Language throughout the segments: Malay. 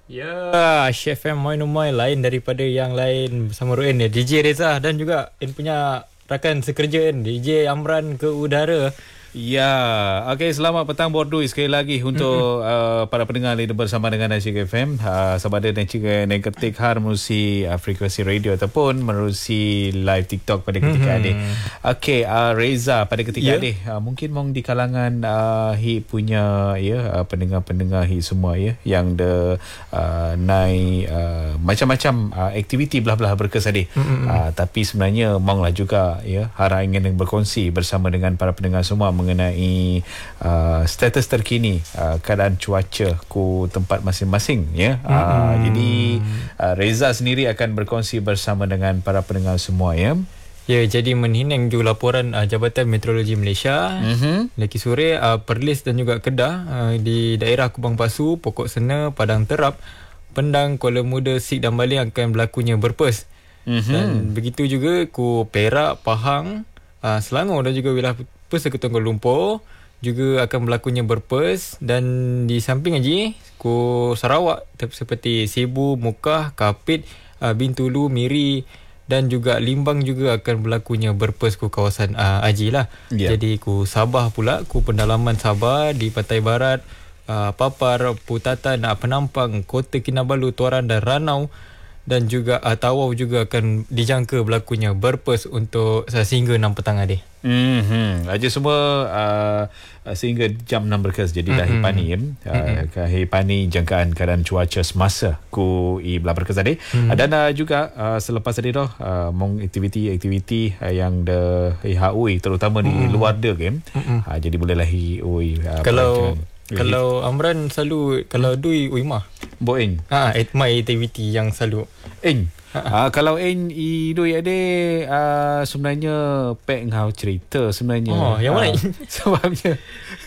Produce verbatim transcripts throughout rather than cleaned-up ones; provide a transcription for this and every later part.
Ya, Chef M Moin Umai lain daripada yang lain bersama Ruin ya. D J Reza dan juga In punya rakan sekerja In, D J Amran ke udara. Ya, okey, selamat petang bordui sekali lagi untuk mm-hmm. uh, para pendengar yang bersama dengan Asyik F M. Uh, sama ada yang ketik har menerusi uh, frekuensi radio ataupun menerusi live TikTok pada ketika mm-hmm. adik. Okey, uh, Reza pada ketika yeah. adik. Uh, mungkin mong di kalangan uh, hi punya ya uh, pendengar-pendengar hi semua ya yang de uh, naik uh, macam-macam uh, aktiviti belah-belah berkes adik. Mm-hmm. Uh, tapi sebenarnya mong lah juga ya hara ingin berkongsi bersama dengan para pendengar semua mengenai uh, status terkini uh, keadaan cuaca ku tempat masing-masing ya. Mm-hmm. Uh, jadi uh, Reza sendiri akan berkongsi bersama dengan para pendengar semua ya. Ya, jadi menhinang ju laporan uh, Jabatan Meteorologi Malaysia. Mm-hmm. Laki sore uh, Perlis dan juga Kedah uh, di daerah Kubang Pasu, Pokok Sena, Padang Terap, Pendang, Kuala Muda, Sik dan Baling akan berlakunya berpes. Mm-hmm. Dan begitu juga ku Perak, Pahang, uh, Selangor dan juga wilayah Persekutuan Kuala Lumpur juga akan berlakunya berpes. Dan di samping lagi ku Sarawak seperti Cebu, Mukah, Kapit, uh, Bintulu, Miri dan juga Limbang juga akan berlakunya berpes ku kawasan uh, Aji lah. Yeah. Jadi ku Sabah pula, ku pendalaman Sabah di Pantai Barat, uh, Papar, Putatan, uh, Penampang, Kota Kinabalu, Tuaran dan Ranau dan juga uh, Tawau juga akan dijangka berlakunya berpes untuk uh, sehingga enam petang adik. Hmm, aja semua uh, sehingga jam enam berkes. Jadi mm-hmm. dah hipani ya. Uh, hipani jangkaan keadaan cuaca semasa ku i belah berkes tadi. Mm-hmm. Dan uh, juga uh, selepas tadi dah uh, mong aktiviti-aktiviti uh, yang de H U I terutama mm-hmm. di luar de game. Mm-hmm. Uh, jadi bolehlah hi ui uh, kalau kalau Amran selalu kalau dui ui mah. Boing. Ah, at my activity yang selalu. Eng. Uh, kalau en i doi ade uh, sebenarnya pek ngau cerita sebenarnya. Oh, yang mana? Uh, sebabnya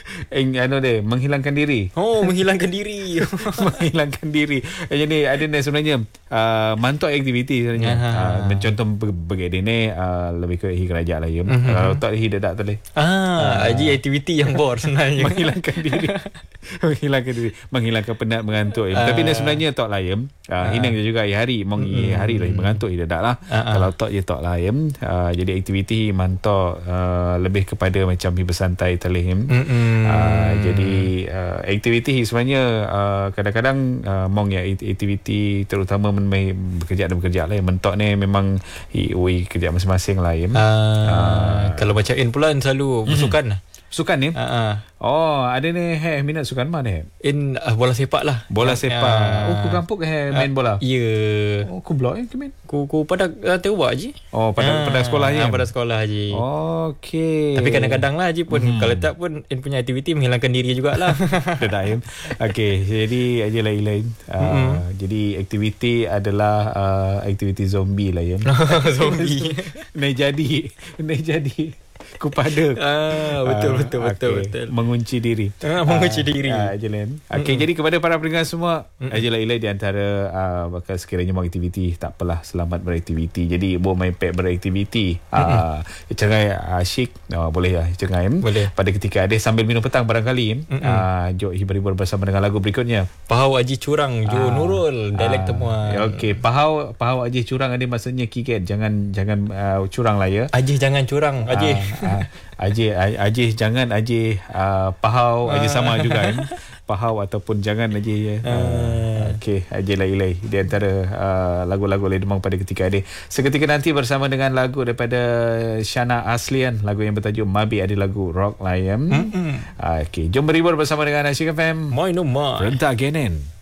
en anu dia menghilangkan diri. Oh, menghilangkan diri. menghilangkan diri. Jadi ada ni sebenarnya uh, mantuk aktiviti sebenarnya. Uh, mencontoh begitu ni uh, lebih ke hi kerajaan lah ya. Uh-huh. Kalau tak hi dak tak boleh. Ah, uh, aji aktiviti yang bor sebenarnya. menghilangkan diri. menghilangkan diri, menghilangkan penat mengantuk. Uh, Tapi ni sebenarnya tak lah ya. Uh, uh, hinang juga hari mong uh, hari lah mengantuk dia tak lah. Uh-huh. Kalau tak je tak lah ya. Uh, jadi aktiviti mantuk uh, lebih kepada macam hi bersantai telih. Uh-huh. Uh, jadi uh, aktiviti sebenarnya uh, kadang-kadang uh, mong ya aktiviti terutama men bekerja dan bekerja lah. Mentok ni memang hi ui kerja masing-masing lah ya. Uh, uh, kalau macam In pula selalu bersukan lah. Sukan ni? Uh-uh. Oh, ada ni hey, minat sukan mana? In uh, bola sepak lah. Bola sepak. Uh, oh, ku kampung hey, main uh, bola? Ya. Yeah. Oh, ku blok eh, ke main? Ku, ku pada uh, tewak je. Oh, pada, uh, pada sekolah je? Uh, pada sekolah je. Oh, okey. Tapi kadang-kadang lah je pun. Hmm. Kalau tak pun, In punya aktiviti menghilangkan diri jugalah. Dah dah. Okey, jadi aja lain-lain. Uh, mm-hmm. Jadi aktiviti adalah uh, aktiviti zombie lah ya. Zombie. Ni jadi. Ni jadi. Kupada ah, betul, uh, betul, betul, okay. betul. Mengunci diri. Ah, mengunci uh, diri. Uh, Okey, mm-hmm. jadi kepada para pendengar semua, mm-hmm. ajalah ilai di antara uh, bakal sekiranya mau aktiviti, tak apalah, selamat beraktiviti. Jadi boleh main pek beraktiviti. Ah, mm-hmm. uh, cengai asyik, uh, boleh lah cengai. Boleh. Pada ketika ada sambil minum petang barangkali. Mm-hmm. Uh, jom hibur-hibur bersama dengan lagu berikutnya. Pahau Aji Curang, Jo uh, Nurul, dialek uh, temuan. Okey, Pahau Pahau Aji Curang ada maksudnya kiket, jangan jangan uh, curang lah ya. Aji jangan curang, Aji. Uh, Uh, Ajih, Ajih jangan Ajih uh, Pahau Ajih sama juga kan. Pahau ataupun jangan Ajih ya. Uh, Okey, Ajih lai-lai di antara uh, lagu-lagu Ledemang pada ketika ini. Seketika nanti bersama dengan lagu daripada Shana Aslian, lagu yang bertajuk Mabi, ada lagu rock lah ya. Mm-hmm. Uh, Okey, jom berhibur bersama dengan Asyik F M. Moin Umar. Rentak Genen.